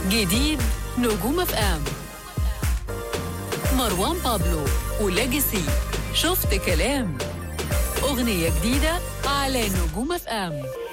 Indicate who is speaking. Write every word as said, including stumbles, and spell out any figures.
Speaker 1: جديد نجوم اف ام، مروان بابلو ولاجسي شفت كلام، أغنية جديدة على نجوم اف ام.